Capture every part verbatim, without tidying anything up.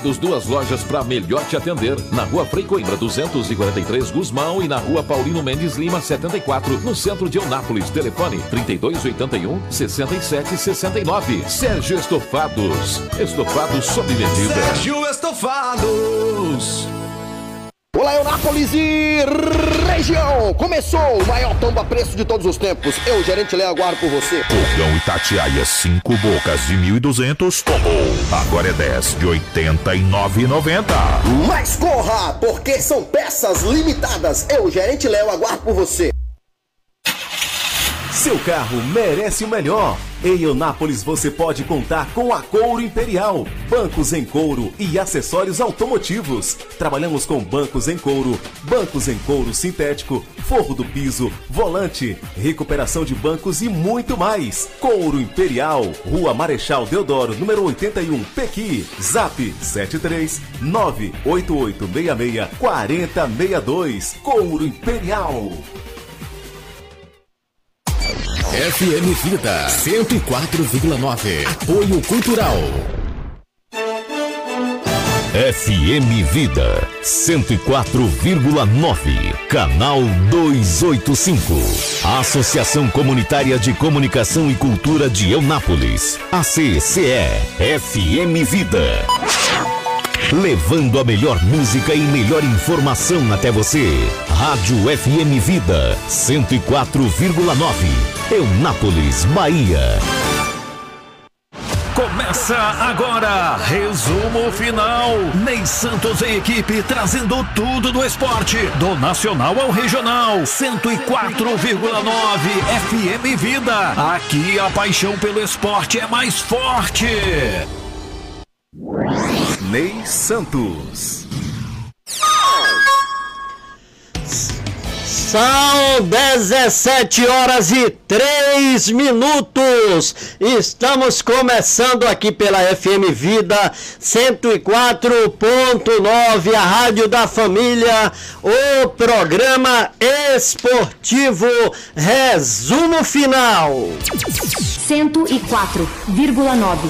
Estofados, duas lojas para melhor te atender. Na Rua Frei Coimbra, duzentos e quarenta e três, Gusmão, e na Rua Paulino Mendes Lima, setenta e quatro, no centro de Eunápolis. Telefone trinta e dois, oitenta e um, sessenta e sete, sessenta e nove. Sérgio Estofados. Estofados sob medida. Sérgio Estofados. Olá, Eunápolis e região! Começou o maior tomba-preço de todos os tempos. Eu, gerente Léo, aguardo por você. Fogão Itatiaia, cinco bocas de mil e duzentos, tombou. Agora é dez de oitenta e nove reais e noventa centavos. Mas corra, porque são peças limitadas. Eu, gerente Léo, aguardo por você. Seu carro merece o melhor. Em Eunápolis você pode contar com a Couro Imperial, bancos em couro e acessórios automotivos. Trabalhamos com bancos em couro, bancos em couro sintético, forro do piso, volante, recuperação de bancos e muito mais. Couro Imperial, Rua Marechal Deodoro, número oitenta e um, Pequi. Zap sete três nove oito oito seis seis quatro zero seis dois. Couro Imperial. F M Vida cento e quatro vírgula nove. Apoio Cultural. F M Vida cento e quatro vírgula nove. Canal duzentos e oitenta e cinco. Associação Comunitária de Comunicação e Cultura de Eunápolis. A C C E. F M Vida. Levando a melhor música e melhor informação até você. Rádio F M Vida cento e quatro vírgula nove. Eunápolis, Bahia. Começa agora, resumo final. Ney Santos em equipe, trazendo tudo do esporte, do nacional ao regional. cento e quatro vírgula nove F M Vida. Aqui a paixão pelo esporte é mais forte. Ney Santos. São dezessete horas e três minutos. Estamos começando aqui pela F M Vida cento e quatro ponto nove, a rádio da família, o programa esportivo Resumo Final. cento e quatro vírgula nove.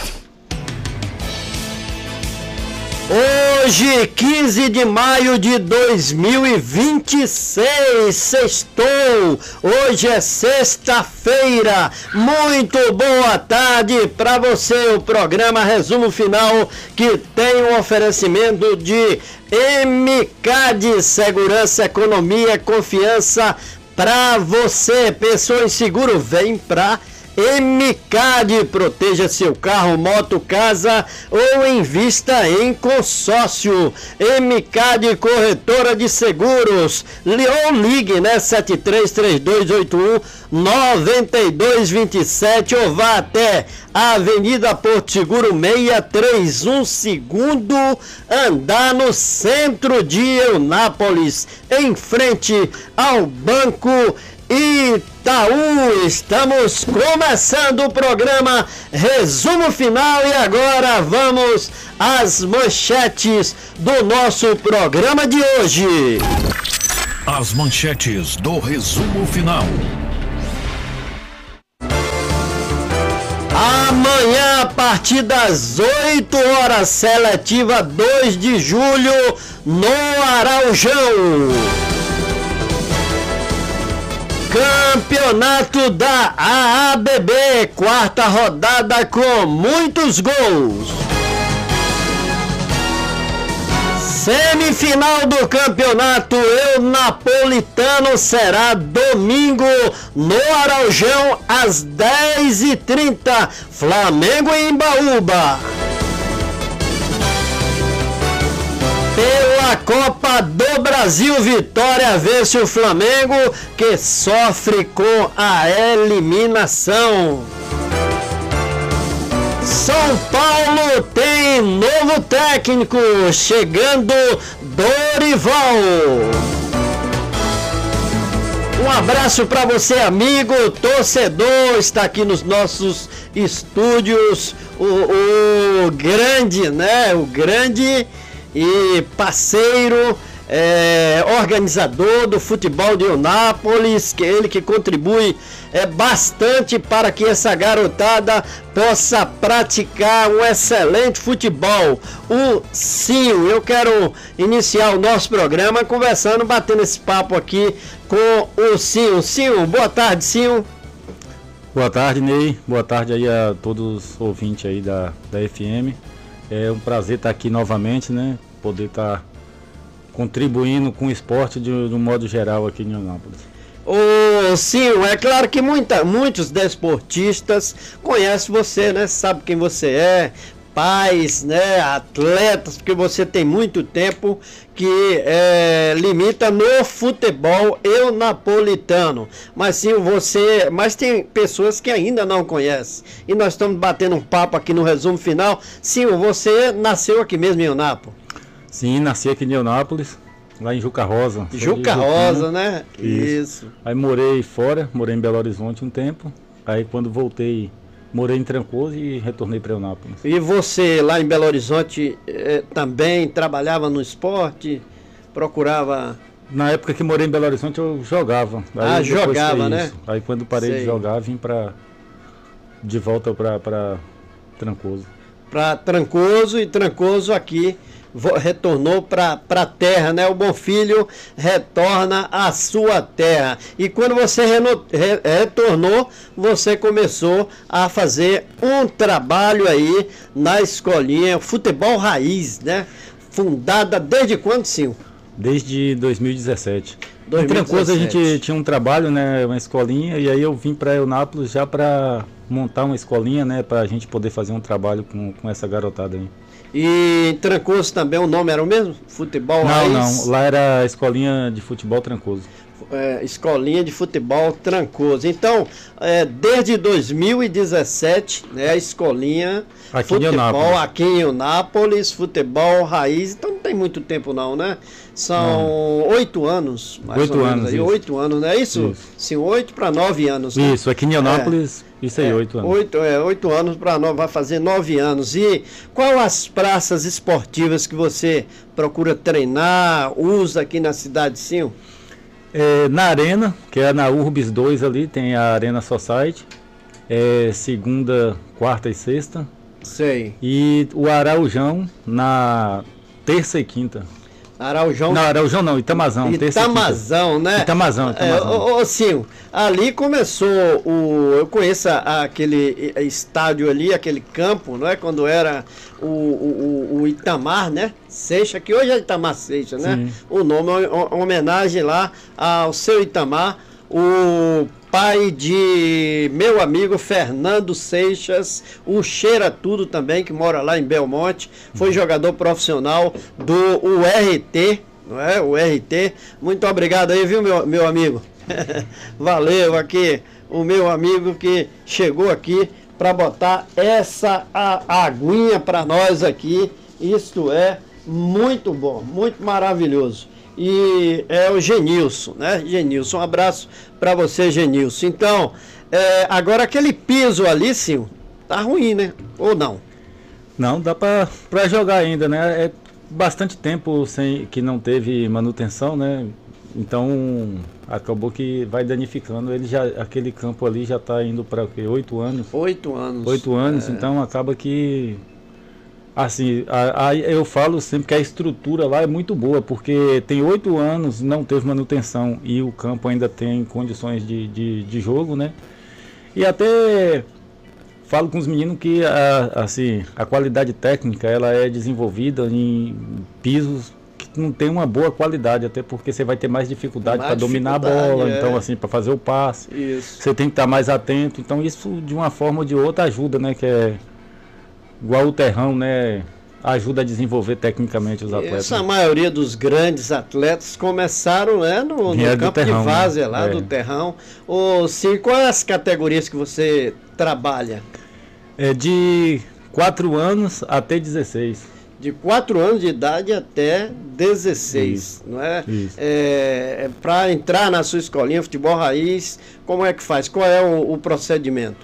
Hoje, quinze de maio de dois mil e vinte e seis, sextou. Hoje é sexta-feira. Muito boa tarde para você. O programa Resumo Final, que tem um oferecimento de M K de Segurança, Economia, Confiança para você. Pensou em seguro? Vem pra M K D, proteja seu carro, moto, casa ou invista em consórcio. M K D, corretora de seguros. Ou ligue, né? sete três três dois oito um nove dois dois sete ou vá até a Avenida Porto Seguro seiscentos e trinta e um, segundo andar, no centro de Eunápolis, em frente ao Banco Itaú. Estamos começando o programa Resumo Final e agora vamos às manchetes do nosso programa de hoje. As manchetes do Resumo Final. Amanhã, a partir das oito horas, seletiva dois de julho no Araujão. Campeonato da A A B B, quarta rodada com muitos gols. Semifinal do campeonato Eunapolitano será domingo no Araujão às dez e trinta, Flamengo em Imbaúba. Pela Copa do Brasil, Vitória vence o Flamengo, que sofre com a eliminação. São Paulo tem novo técnico, chegando Dorival. Um abraço para você, amigo, torcedor, está aqui nos nossos estúdios, o, o grande, né, o grande e parceiro é, organizador do futebol de Eunápolis, que ele que contribui é, bastante para que essa garotada possa praticar um excelente futebol. O Cinho, eu quero iniciar o nosso programa conversando, batendo esse papo aqui com o Cinho. Cinho, boa tarde, Cinho. Boa tarde, Ney. Boa tarde aí a todos os ouvintes aí da, da F M. É um prazer estar aqui novamente, né? Poder estar contribuindo com o esporte de, de um modo geral aqui em Eunápolis. Ô, Cinho, é claro que muita, muitos desportistas conhecem você, né? Sabe quem você é, pais, né? Atletas, porque você tem muito tempo que é, limita no futebol eunapolitano. Mas sim, você. Mas tem pessoas que ainda não conhecem. E nós estamos batendo um papo aqui no resumo final. Sim, você nasceu aqui mesmo em Eunápolis? Sim, nasci aqui em Eunápolis, lá em Juca Rosa. Juca Rosa, né? Isso. Isso. Aí morei fora, morei em Belo Horizonte um tempo. Aí quando voltei, morei em Trancoso e retornei para Eunápolis. E você lá em Belo Horizonte eh, também trabalhava no esporte? Procurava... Na época que morei em Belo Horizonte eu jogava. Aí ah, jogava, né? Isso. Aí quando parei Sei. de jogar, vim pra, de volta para Trancoso. Para Trancoso e Trancoso aqui retornou para a terra, né? O Bom Filho retorna à sua terra. E quando você reno, re, retornou, você começou a fazer um trabalho aí na escolinha Futebol Raiz, né? Fundada desde quando, sim? Desde dois mil e dezessete. dois mil e dezessete. Em Trancoso a gente tinha um trabalho, né? Uma escolinha, e aí eu vim para Eunápolis já para montar uma escolinha, né? Para a gente poder fazer um trabalho com, com essa garotada aí. E em Trancoso também o nome era o mesmo? Futebol Não, Raiz? não. Lá era a escolinha de futebol Trancoso. É, escolinha de futebol Trancoso. Então, é, desde dois mil e dezessete, né, a escolinha aqui futebol aqui em Eunápolis, futebol raiz. Então não tem muito tempo não, né? São oito anos, mais oito ou menos. anos, aí. Oito anos, não é isso? isso. Sim, oito para nove anos. Né? Isso, aqui em Eunápolis, é, isso aí, é, oito anos. Oito, é, oito anos para nove, vai fazer nove anos. E qual as praças esportivas que você procura treinar, usa aqui na cidade, sim? É, na Arena, que é na Urbis dois ali, tem a Arena Society. É, segunda, quarta e sexta. Sei. E o Araujão na terça e quinta. Araujão? Não, Araujão não, Itamazão. Itamazão, né? Itamazão, Itamazão. É, ô, ô, Sim, ali começou o... Eu conheço aquele estádio ali, aquele campo, não é? Quando era o, o, o Itamar, né? Seixa, que hoje é Itamar Seixa, né? Sim. O nome é uma homenagem lá ao seu Itamar, o pai de meu amigo Fernando Seixas, o Cheira Tudo também, que mora lá em Belmonte, foi jogador profissional do U R T, não é? O U R T. Muito obrigado aí, viu, meu, meu amigo? Valeu aqui, o meu amigo que chegou aqui para botar essa a, aguinha para nós aqui. Isto é muito bom, muito maravilhoso. E é o Genilson, né? Genilson, um abraço para você, Genilson. Então, é, agora aquele piso ali, sim, tá ruim, né? Ou não? Não, dá para jogar ainda, né? É bastante tempo sem que não teve manutenção, né? Então, acabou que vai danificando. Ele já, aquele campo ali já tá indo para o quê? Oito anos? Oito anos. Oito anos, é. Então acaba que... Assim, a, a, eu falo sempre que a estrutura lá é muito boa, porque tem oito anos, não teve manutenção e o campo ainda tem condições de, de, de jogo, né? E até falo com os meninos que a, assim, a qualidade técnica ela é desenvolvida em pisos que não tem uma boa qualidade, até porque você vai ter mais dificuldade para dominar a bola, é. Então assim, para fazer o passe, isso. Você tem que estar mais atento, então isso de uma forma ou de outra ajuda, né? Que é igual o terrão, né? Ajuda a desenvolver tecnicamente os atletas. Essa maioria dos grandes atletas começaram, né, no, no campo terrão, de várzea, lá é. do terrão. Ô, Ciro, quais as categorias que você trabalha? É de quatro anos até dezesseis. De quatro anos de idade até dezesseis, isso, não é? Isso. É, é para entrar na sua escolinha, futebol raiz, como é que faz? Qual é o, o procedimento?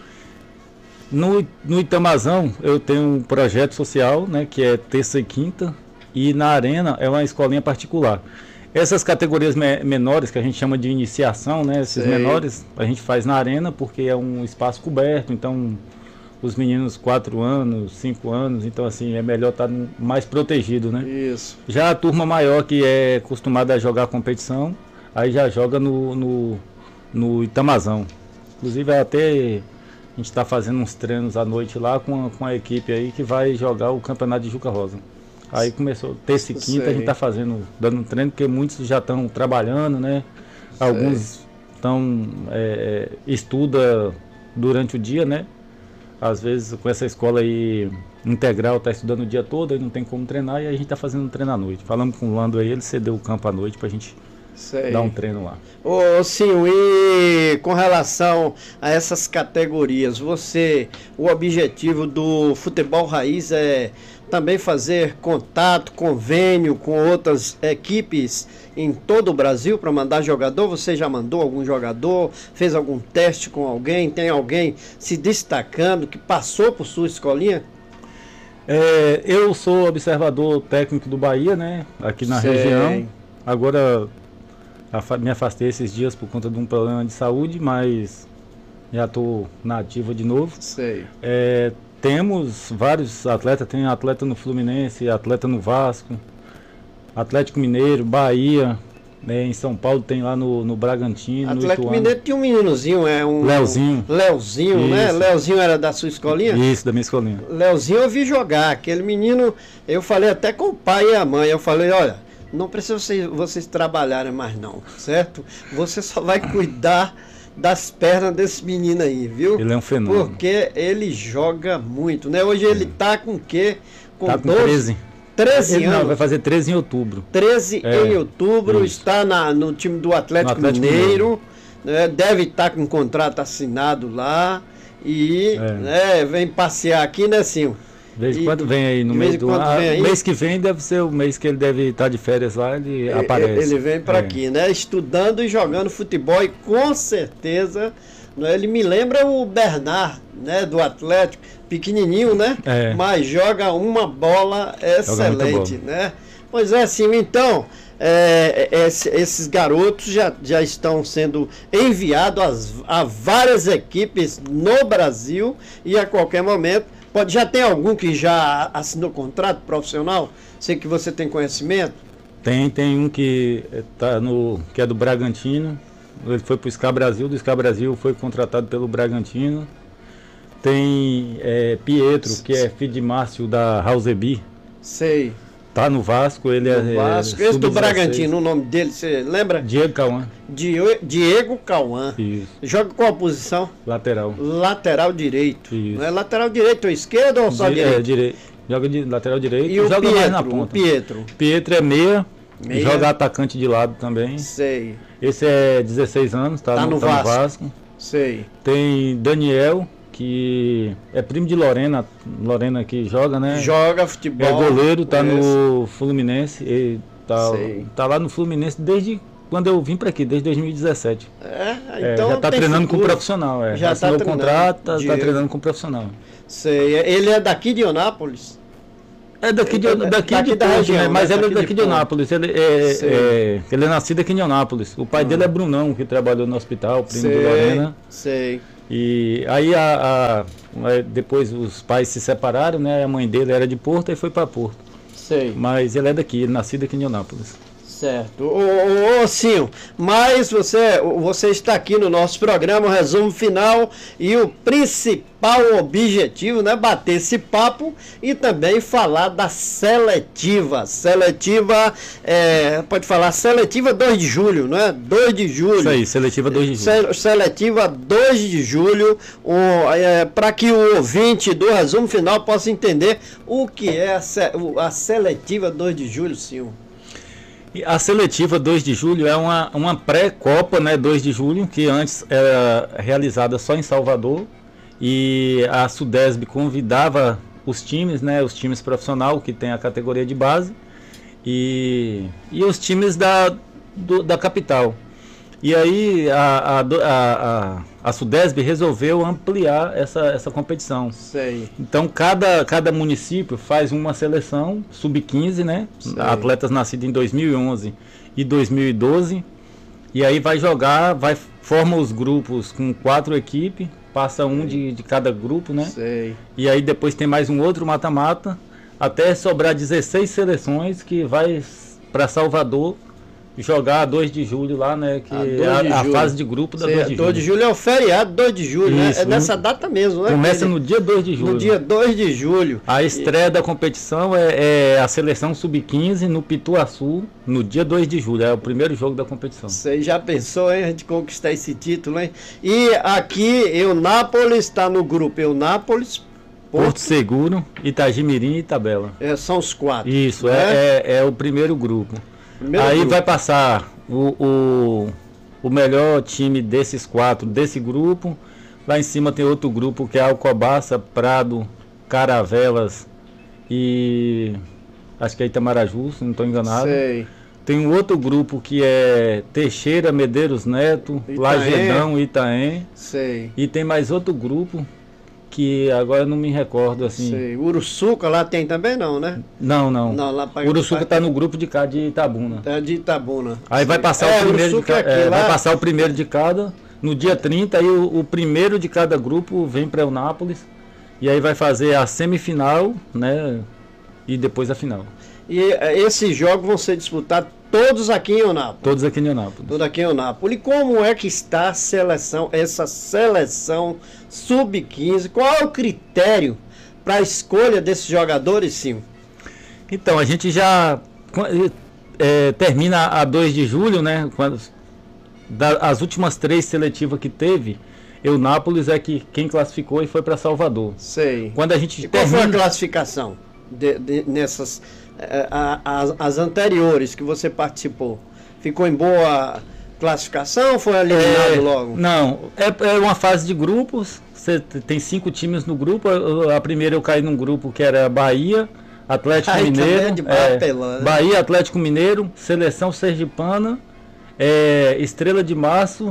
No, no Itamazão eu tenho um projeto social, né, que é terça e quinta, e na Arena é uma escolinha particular. Essas categorias me menores, que a gente chama de iniciação, né? Esses Sei. menores, a gente faz na arena porque é um espaço coberto, então os meninos quatro anos, cinco anos, então assim, é melhor estar mais protegido, né? Isso. Já a turma maior que é acostumada a jogar competição, aí já joga no, no, no Itamazão. Inclusive até a gente está fazendo uns treinos à noite lá com a, com a equipe aí que vai jogar o campeonato de Juca Rosa. Aí começou, terça e quinta Sei. a gente está fazendo, dando um treino, porque muitos já estão trabalhando, né? Sei. Alguns estão, é, estuda durante o dia, né? Às vezes com essa escola aí integral está estudando o dia todo, aí não tem como treinar, e a gente está fazendo um treino à noite. Falamos com o Lando aí, ele cedeu o campo à noite para a gente Sei. dar um treino lá. Ô, sim, e com relação a essas categorias, você, o objetivo do futebol raiz é também fazer contato, convênio com outras equipes em todo o Brasil para mandar jogador? Você já mandou algum jogador? Fez algum teste com alguém? Tem alguém se destacando que passou por sua escolinha? É, eu sou observador técnico do Bahia, né? Aqui na Sei. região. Agora me afastei esses dias por conta de um problema de saúde, mas já estou na ativa de novo. Sei. É, temos vários atletas, tem atleta no Fluminense, atleta no Vasco, Atlético Mineiro, Bahia, né, em São Paulo tem lá no, no Bragantino. Atlético no Mineiro tinha um meninozinho, é um... Leozinho. Leozinho, Isso. né? Leozinho era da sua escolinha? Isso, da minha escolinha. Leozinho eu vi jogar, aquele menino, eu falei até com o pai e a mãe, eu falei, olha, não precisa vocês, vocês trabalharem mais não, certo? Você só vai cuidar das pernas desse menino aí, viu? Ele é um fenômeno. Porque ele joga muito, né? Hoje ele tá com o quê? Com, tá com doze, treze. treze ele anos. Não, vai fazer treze em outubro. treze é, em outubro, isso. Está na, no time do Atlético, Atlético Mineiro, né? Deve estar com um contrato assinado lá e é. né, vem passear aqui, né, Sim? De vez em quando vem aí no mês do ah, aí, mês que vem deve ser o mês que ele deve estar de férias lá, ele, ele aparece. Ele vem para é. aqui, né? Estudando e jogando futebol e com certeza, né, ele me lembra o Bernard, né, do Atlético, pequenininho, né? É. Mas joga uma bola excelente, né? Pois é, sim, então, é, esse, esses garotos já, já estão sendo enviados às, a várias equipes no Brasil e a qualquer momento. Pode, já tem algum que já assinou contrato profissional? Sei que você tem conhecimento. Tem, tem um que, tá no, que é do Bragantino. Ele foi para o Scar Brasil, do Scar Brasil foi contratado pelo Bragantino. Tem é, Pietro, que é filho de Márcio da Hausebi. Sei. Tá no Vasco, ele no é. Vasco. Esse do Bragantino, o nome dele, você lembra? Diego Cauã. Diego, Diego Cauã. Isso. Joga qual posição? Lateral. Lateral direito. Isso. Não é lateral direito ou esquerdo ou só Di direito? É, direito. Joga de lateral direito e, e o joga Pietro, mais na ponta. O Pietro. Pietro é meia, meia, joga atacante de lado também. Sei. Esse é dezesseis anos, tá, tá, no, no, tá Vasco. no Vasco. Sei. Tem Daniel, que é primo de Lorena, Lorena que joga, né? Joga futebol. É goleiro, tá no Fluminense, ele tá, tá lá no Fluminense desde quando eu vim para aqui, desde dois mil e dezessete. É, então é, já tá treinando futuro. com profissional, é. Já assinou tá o contrato, tá, tá treinando com profissional. Sei, ele é daqui de Eunápolis? É daqui de, é, daqui daqui de da Ponte, região, né? Mas ele é daqui de, de Eunápolis, ele é, é, ele é nascido aqui em Eunápolis. O pai hum. dele é Brunão, que trabalhou no hospital, primo sei, de Lorena. Sei. E aí a, a, depois os pais se separaram, né? A mãe dele era de Porto e foi para Porto. Sei. Mas ele é daqui, ele é nascido aqui em Eunápolis. Certo. Ô, ô, ô Sim, mas você, você está aqui no nosso programa, o resumo final, e o principal objetivo, né, bater esse papo e também falar da seletiva. Seletiva, é, pode falar, seletiva dois de julho, não é? dois de julho. Isso aí, seletiva dois de julho. Seletiva dois de julho, é, para que o ouvinte do resumo final possa entender o que é a, a seletiva dois de julho, Sim. A seletiva dois de julho é uma, uma pré-copa, né, dois de julho, que antes era realizada só em Salvador, e a Sudesb convidava os times, né, os times profissionais que tem a categoria de base, e, e os times da, do, da capital. E aí a, a, a, a Sudesb resolveu ampliar essa, essa competição. Sei. Então cada, cada município faz uma seleção, sub quinze, né? Sei. Atletas nascidos em dois mil e onze e dois mil e doze. E aí vai jogar, vai, forma os grupos com quatro equipes, passa um de, de cada grupo, né? Sei. E aí depois tem mais um outro mata-mata, até sobrar dezesseis seleções que vai para Salvador jogar dois de julho lá, né? Que é a, a fase de grupo da Sei, dois de julho. dois de julho é o feriado, dois de julho, Isso, né? É nessa data mesmo, né? Começa no dia dois de julho. No dia dois de julho. A estreia e... da competição é, é a seleção sub quinze no Pituaçu, no dia dois de julho. É o primeiro jogo da competição. Você já pensou, hein? A gente conquistar esse título, hein? E aqui, Eunápolis está no grupo Eunápolis, Porto, Porto Seguro, Itagimirim e Itabela. É, são os quatro. Isso, né? é, é, é o primeiro grupo. Primeiro Aí grupo. Vai passar o, o, o melhor time desses quatro, desse grupo. Lá em cima tem outro grupo que é Alcobaça, Prado, Caravelas e acho que é Itamaraju, se não estou enganado. Sei. Tem um outro grupo que é Teixeira, Medeiros Neto, Itaém. Lagedão, Itaém. Sei. E tem mais outro grupo que agora eu não me recordo assim. Sei. Uruçuca lá tem também não, né? Não, não. não lá pra... Uruçuca está no grupo de cá de Itabuna. É de Itabuna. Aí vai passar, é, o primeiro de ca... aqui, é, lá... vai passar o primeiro de cada no dia trinta, aí o, o primeiro de cada grupo vem para Eunápolis e aí vai fazer a semifinal, né? E depois a final. E esses jogos vão ser disputados todos aqui em Eunápolis? Todos aqui em Eunápolis. Todos aqui em Eunápolis. E como é que está a seleção, essa seleção sub quinze? Qual é o critério para a escolha desses jogadores, sim? Então, a gente já é, termina a dois de julho, né? Quando, da, as últimas três seletivas que teve, Eunápolis é que quem classificou e foi para Salvador. Sei. Quando a gente e termina... qual foi a classificação de, de, nessas... As, as anteriores que você participou, ficou em boa classificação ou foi eliminado é, logo? Não, é, é uma fase de grupos. Você tem cinco times no grupo. A primeira eu caí num grupo que era Bahia, Atlético Ai, Mineiro, de é, né? Bahia, Atlético Mineiro, Seleção Sergipana, é, Estrela de Março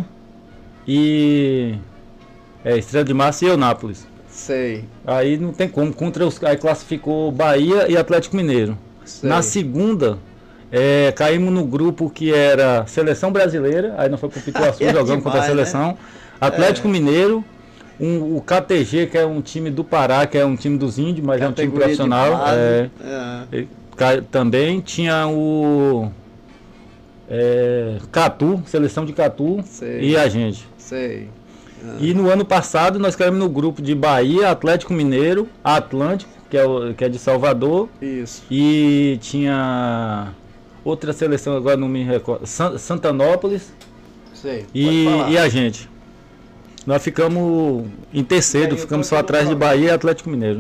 e é, Estrela de Março e Eunápolis. Sei. Aí não tem como. Contra os, aí classificou Bahia e Atlético Mineiro. Sei. Na segunda, é, caímos no grupo que era Seleção Brasileira, aí não foi pro Pituaçu, é jogando demais, contra a seleção. Né? Atlético é. Mineiro, um, o K T G, que é um time do Pará, que é um time dos índios, mas categoria é um time profissional. É, é. Também tinha o é, Catu, Seleção de Catu. Sei. E a gente. Sei. Ah. E no ano passado nós caímos no grupo de Bahia, Atlético Mineiro, Atlântico, que é, o, que é de Salvador. Isso. E tinha outra seleção, agora não me recordo, San, Santanópolis. Sei, e, e a gente. Nós ficamos em terceiro, aí, ficamos só atrás de Bahia e Atlético Mineiro.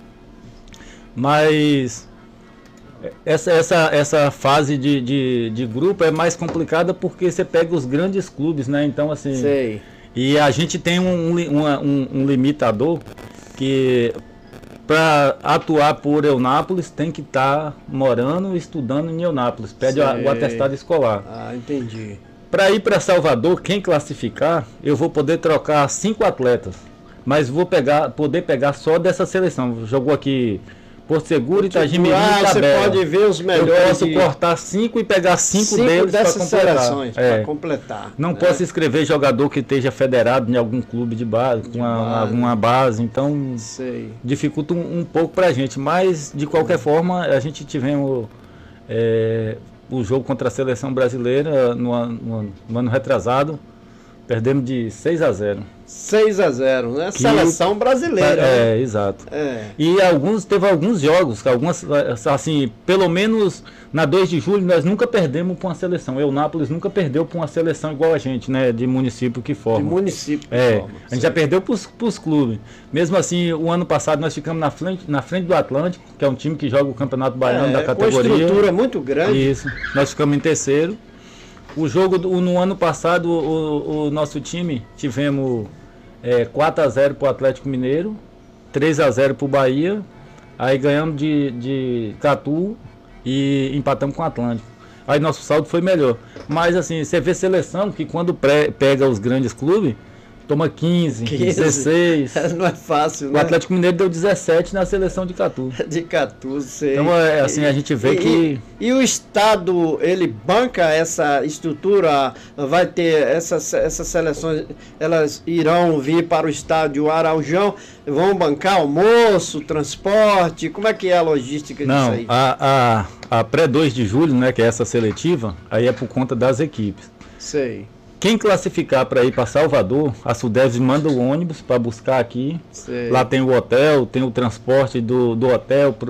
Mas essa, essa, essa fase de, de, de grupo é mais complicada porque você pega os grandes clubes, né? Então assim. Sei. E a gente tem um, um, um, um limitador que para atuar por Eunápolis tem que estar tá morando e estudando em Eunápolis, pede a, o atestado escolar. Ah, entendi. Para ir para Salvador, quem classificar, eu vou poder trocar cinco atletas, mas vou pegar, poder pegar só dessa seleção. Jogou aqui Porto Seguro, Itagimirim e Itabela. Você pode ver os melhores. Eu posso de... cortar cinco e pegar cinco, cinco deles para completar. É. Para completar. Não né? posso escrever jogador que esteja federado em algum clube de base, de com a, alguma base. Então, sei. dificulta um, um pouco para a gente. Mas, de qualquer forma, a gente tivemos é, o jogo contra a seleção brasileira no, no, no ano retrasado. Perdemos de seis a zero. seis a zero, né? Que seleção brasileira. É, né? exato. É. E alguns, teve alguns jogos, algumas, assim, pelo menos na dois de julho, nós nunca perdemos para uma seleção. Eunápolis nunca perdeu para uma seleção igual a gente, né? De município que forma. De município que é, forma. A gente já perdeu para os clubes. Mesmo assim, o ano passado nós ficamos na frente, na frente do Atlântico, que é um time que joga o Campeonato Baiano é, da categoria. Com estrutura muito grande. Isso. Nós ficamos em terceiro. O jogo do, no ano passado, o, o nosso time tivemos é, quatro a zero para o Atlético Mineiro, três a zero para o Bahia, aí ganhamos de, de Catu e empatamos com o Atlântico. aí nosso saldo foi melhor. Mas assim, você vê seleção que quando pré, pega os grandes clubes, toma quinze, quinze, dezesseis. Não é fácil, né? O Atlético Mineiro deu dezessete na seleção de Catu. De Catu, sei. Então, é, assim, a gente vê e, que... E, e o Estado, ele banca essa estrutura, vai ter essas, essas seleções, elas irão vir para o estádio Araujão, vão bancar almoço, transporte, como é que é a logística disso Não, aí? Não, a, a, a pré dois de julho, né, que é essa seletiva, aí é por conta das equipes. Sei. Quem classificar para ir para Salvador, a Sudeste manda o ônibus para buscar aqui. Sei. Lá tem o hotel, tem o transporte do, do hotel para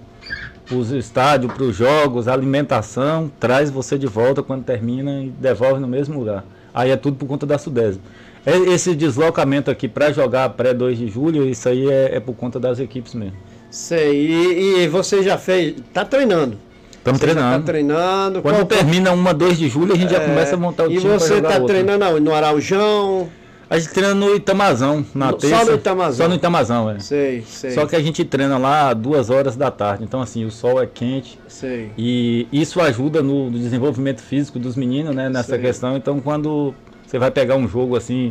os estádios, para os jogos, alimentação, traz você de volta quando termina e devolve no mesmo lugar. Aí é tudo por conta da Sudeste. Esse deslocamento aqui para jogar pré dois de julho, isso aí é, é por conta das equipes mesmo. Sei, e, e você já fez, tá treinando? Estamos treinando. Tá treinando. Quando Qual... termina uma, dois de julho, a gente é... já começa a montar o e time. E você está treinando não, no Araujão? A gente treina no Itamazão, na no, terça. Só no Itamazão? Só no Itamazão, é. Sei, sei. Só que a gente treina lá duas horas da tarde. Então, assim, o sol é quente. Sei. E isso ajuda no, no desenvolvimento físico dos meninos, né? Nessa sei. questão. Então, quando você vai pegar um jogo assim,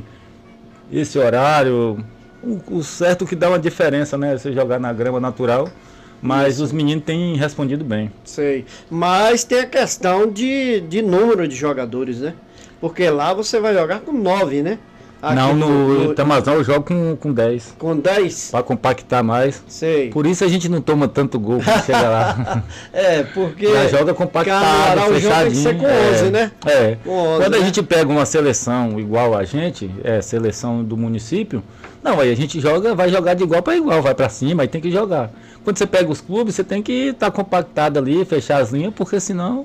esse horário, o, o certo que dá uma diferença, né? Você jogar na grama natural. Mas Isso. os meninos têm respondido bem. Sei. Mas tem a questão de, de número de jogadores, né? Porque lá você vai jogar com nove, né? Aqui Não, no, no Itamazão eu jogo com, com dez. Com dez? Para compactar mais. Sei. Por isso a gente não toma tanto gol quando chega lá. É, porque... Já joga compactado, fechadinho. Tem que ser com onze, é, né? É. Com onze, quando né? a gente pega uma seleção igual a gente, é seleção do município, não, aí a gente joga, vai jogar de igual para igual, vai para cima, aí tem que jogar. Quando você pega os clubes, você tem que estar tá compactado ali, fechar as linhas, porque senão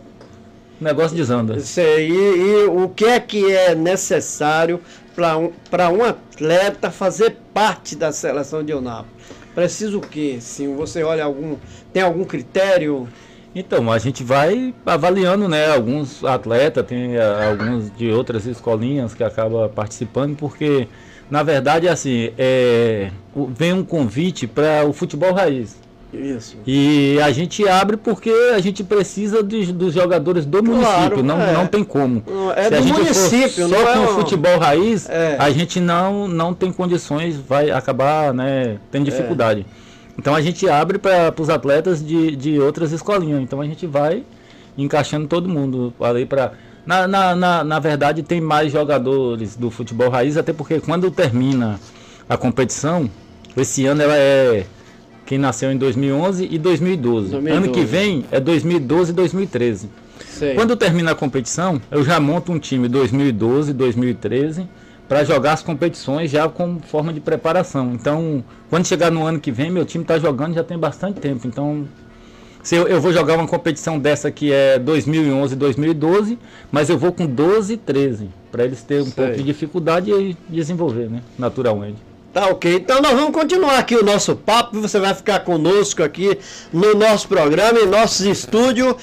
o negócio desanda. Sei. E, e o que é que é necessário para um, para um atleta fazer parte da seleção de Eunápolis? Precisa o quê? Sim, você olha algum, tem algum critério? Então, a gente vai avaliando, né? Alguns atletas, tem uh, alguns de outras escolinhas que acabam participando, porque, na verdade, assim, é, vem um convite para o futebol raiz. Isso. E a gente abre porque a gente precisa de, dos jogadores do claro, município, não, é. não tem como. É Se do a gente município, for não só é com um... o futebol raiz, é. a gente não, não tem condições, vai acabar, né, tendo dificuldade. É. Então a gente abre para os atletas de, de outras escolinhas. Então a gente vai encaixando todo mundo ali para... Na, na, na, na verdade tem mais jogadores do futebol raiz, até porque quando termina a competição, esse ano ela é... Quem nasceu em dois mil e onze e dois mil e doze. dois mil e doze. Ano que vem é dois mil e doze e dois mil e treze. Sei. Quando termina a competição, eu já monto um time dois mil e doze, dois mil e treze para jogar as competições já como forma de preparação. Então, quando chegar no ano que vem, meu time está jogando já tem bastante tempo. Então, se eu, eu vou jogar uma competição dessa que é dois mil e onze, dois mil e doze, mas eu vou com doze e treze, para eles terem um Sei. pouco de dificuldade e desenvolver, né, naturalmente. Tá ok, então nós vamos continuar aqui o nosso papo, você vai ficar conosco aqui no nosso programa, em nossos estúdios,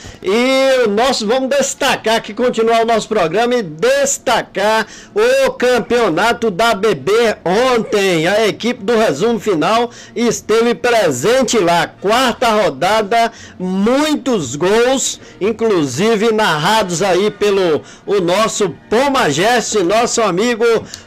e nós vamos destacar aqui, continuar o nosso programa e destacar o campeonato da B B ontem. A equipe do resumo final esteve presente lá, quarta rodada, muitos gols, inclusive narrados aí pelo o nosso Pomageste, nosso amigo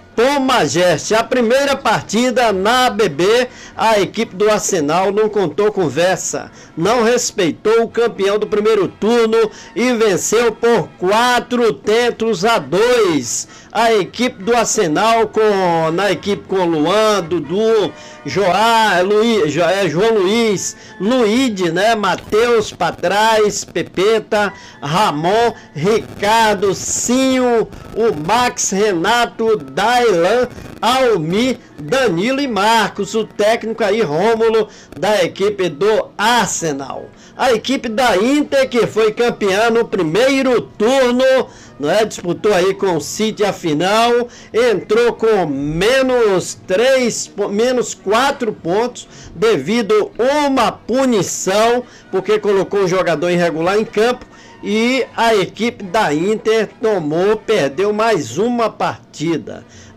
Pomageste. A primeira partida na B B, a equipe do Arsenal não contou conversa, não respeitou o campeão do primeiro turno e venceu por quatro tentos a dois. A equipe do Arsenal com, na equipe com Luan, Dudu, Joá, Luiz, Jo, é, João Luiz, Luíde, né, Matheus Patrais, Pepeta, Ramon, Ricardo, Cinho, o Max, Renato, Dailan, Almi, Danilo e Marcos, o técnico aí Rômulo da equipe do Arsenal. A equipe da Inter, que foi campeã no primeiro turno, né, disputou aí com o City a final, entrou com menos três, menos quatro pontos devido a uma punição, porque colocou um jogador irregular em campo. E a equipe da Inter tomou, perdeu mais uma partida.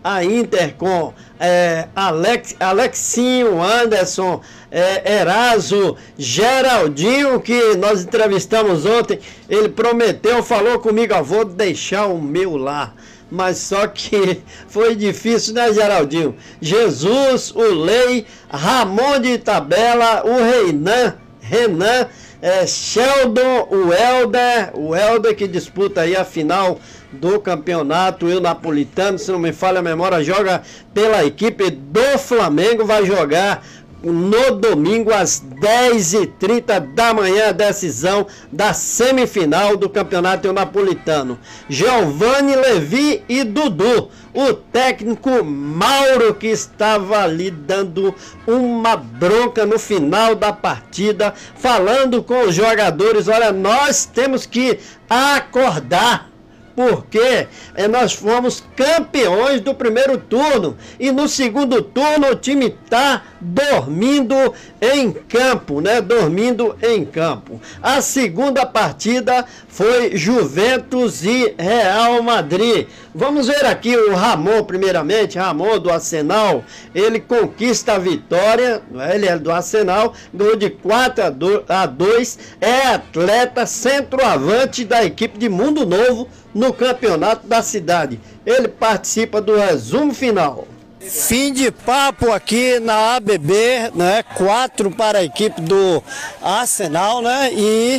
a Inter com é, Alex, Alexinho, Anderson, é, Eraso, Geraldinho, que nós entrevistamos ontem. Ele prometeu, falou comigo, ah, vou deixar o meu lá. Mas só que foi difícil, né, Geraldinho? Jesus, o Lei, Ramon de Itabela, o Reinan, Renan, é, Sheldon, o Helder, o Helder que disputa aí a final do campeonato eu napolitano, se não me falha a memória, joga pela equipe do Flamengo, vai jogar no domingo às dez e trinta da manhã, a decisão da semifinal do campeonato napolitano. Giovanni, Levi e Dudu. O técnico Mauro, que estava ali dando uma bronca no final da partida, falando com os jogadores, olha, nós temos que acordar, porque nós fomos campeões do primeiro turno e no segundo turno o time está dormindo em campo, né? Dormindo em campo. A segunda partida foi Juventus e Real Madrid. Vamos ver aqui o Ramon primeiramente, Ramon do Arsenal, ele conquista a vitória, ele é do Arsenal, ganhou de quatro a dois, é atleta centroavante da equipe de Mundo Novo no campeonato da cidade. Ele participa do resumo final. Fim de papo aqui na A B B, né? Quatro para a equipe do Arsenal, né? E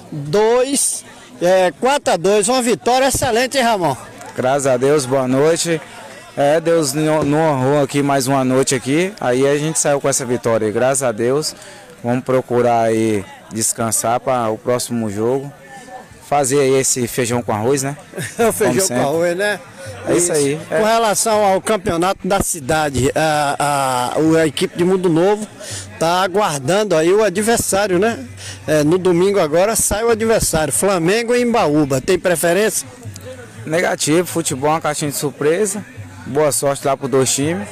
dois, é, quatro a dois, uma vitória excelente, hein, Ramon? Graças a Deus, boa noite. É, Deus nos honrou aqui mais uma noite aqui, aí a gente saiu com essa vitória, graças a Deus. Vamos procurar aí descansar para o próximo jogo. Fazer aí esse feijão com arroz, né? O feijão com arroz, né? É isso, isso aí. É. Com relação ao campeonato da cidade, a, a, a equipe de Mundo Novo está aguardando aí o adversário, né? É, no domingo agora sai o adversário, Flamengo e Embaúba. Tem preferência? Negativo, futebol é uma caixinha de surpresa. Boa sorte lá para os dois times.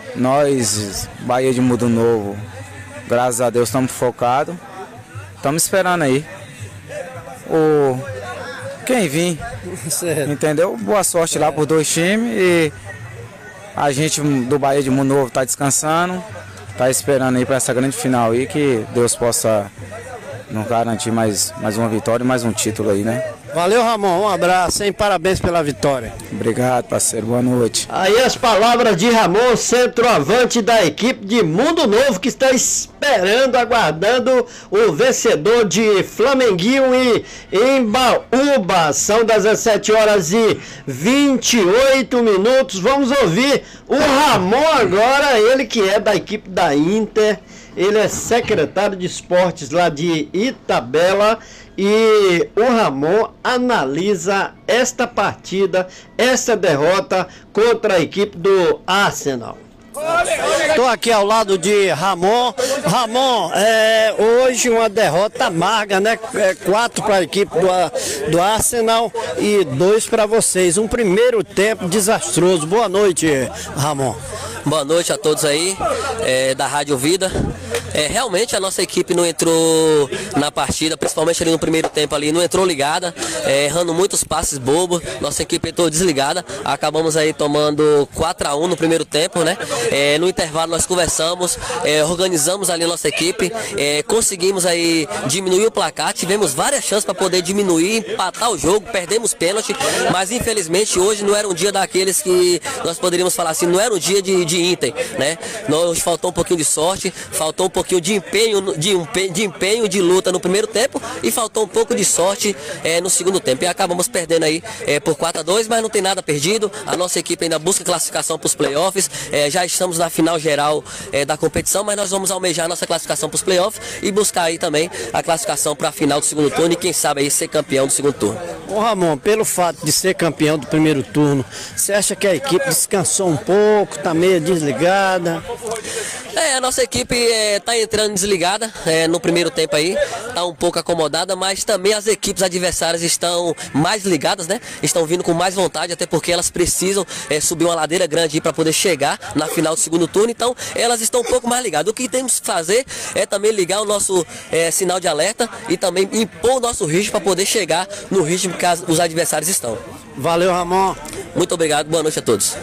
Nós, Bahia de Mundo Novo, graças a Deus estamos focados. Estamos esperando aí o quem vir, entendeu? Boa sorte lá por dois times e a gente do Bahia de Mundo Novo tá descansando, tá esperando aí para essa grande final aí, que Deus possa nos garantir mais, mais uma vitória e mais um título aí, né? Valeu, Ramon, um abraço, hein? Parabéns pela vitória. Obrigado, parceiro, boa noite. Aí as palavras de Ramon, centroavante da equipe de Mundo Novo, que está esperando, aguardando o vencedor de Flamenguinho e Embaúba. São dezessete horas e vinte e oito minutos. Vamos ouvir o Ramon agora, ele que é da equipe da Inter. Ele é secretário de esportes lá de Itabela e o Ramon analisa esta partida, esta derrota contra a equipe do Arsenal. Estou aqui ao lado de Ramon. Ramon, é, hoje uma derrota amarga, né? É, quatro para a equipe do, do Arsenal e dois para vocês. Um primeiro tempo desastroso. Boa noite, Ramon. Boa noite a todos aí é, da Rádio Vida. É, realmente a nossa equipe não entrou na partida, principalmente ali no primeiro tempo ali, não entrou ligada, é, errando muitos passes bobos, nossa equipe entrou desligada, acabamos aí tomando quatro a um no primeiro tempo, né? É, no intervalo nós conversamos, é, organizamos ali a nossa equipe, é, conseguimos aí diminuir o placar, tivemos várias chances para poder diminuir, empatar o jogo, perdemos pênalti, mas infelizmente hoje não era um dia daqueles que nós poderíamos falar assim, não era um dia de, de Inter, né? Hoje faltou um pouquinho de sorte, faltou um pouquinho de empenho, de, de empenho, de luta no primeiro tempo e faltou um pouco de sorte é, no segundo tempo. E acabamos perdendo aí é, por quatro a dois, mas não tem nada perdido. A nossa equipe ainda busca classificação para os playoffs. É, já estamos na final geral é, da competição, mas nós vamos almejar a nossa classificação para os playoffs e buscar aí também a classificação para a final do segundo turno e quem sabe aí ser campeão do segundo turno. Ô Ramon, pelo fato de ser campeão do primeiro turno, você acha que a equipe descansou um pouco, tá meio desligada? É, a nossa equipe está é, entrando desligada é, no primeiro tempo aí, está um pouco acomodada, mas também as equipes adversárias estão mais ligadas, né? Estão vindo com mais vontade, até porque elas precisam é, subir uma ladeira grande para poder chegar na final do segundo turno, então elas estão um pouco mais ligadas. O que temos que fazer é também ligar o nosso é, sinal de alerta e também impor o nosso ritmo para poder chegar no ritmo que as, os adversários estão. Valeu, Ramon. Muito obrigado, boa noite a todos.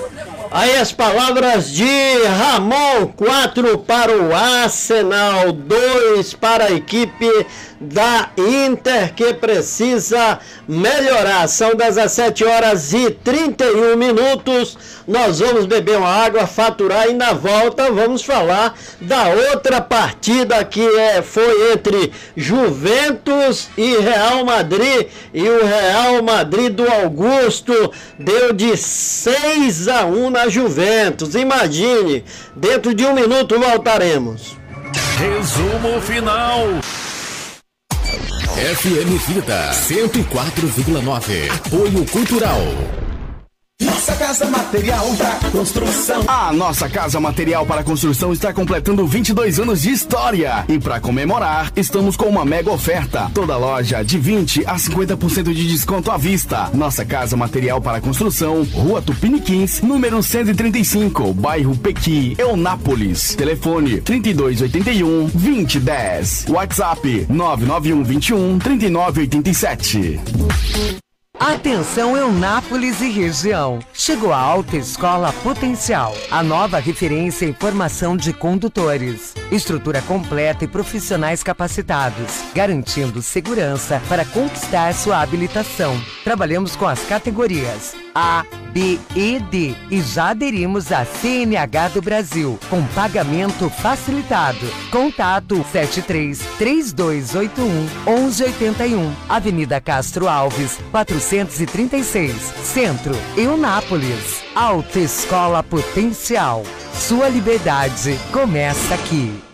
Aí as palavras de Ramon, quatro para o Arsenal, dois para a equipe da Inter, que precisa melhorar. São dezessete horas e trinta e um minutos. Nós vamos beber uma água, faturar e na volta vamos falar da outra partida que é, foi entre Juventus e Real Madrid. E o Real Madrid do Augusto deu de seis a um na Juventus. Imagine, dentro de um minuto voltaremos. Resumo final. F M Vida cento e quatro vírgula nove. Apoio Cultural. Nossa Casa Material para Construção. A Nossa Casa Material para Construção está completando vinte e dois anos de história. E para comemorar, estamos com uma mega oferta. Toda loja de vinte a cinquenta por cento de desconto à vista. Nossa Casa Material para Construção, Rua Tupiniquins, número cento e trinta e cinco, bairro Pequi, Eunápolis. Telefone trinta e dois oitenta e um, vinte e dez. WhatsApp nove nove um vinte e um, trinta e nove oitenta e sete. Atenção Eunápolis e região. Chegou a Alta Escola Potencial, a nova referência em formação de condutores. Estrutura completa e profissionais capacitados, garantindo segurança para conquistar sua habilitação. Trabalhamos com as categorias A, B e D e já aderimos à C N H do Brasil, com pagamento facilitado. Contato sete três, três dois oito um, um um oito um, Avenida Castro Alves, quatrocentos e trinta e seis, Centro, Eunápolis. Alta Escola Potencial. Sua liberdade começa aqui.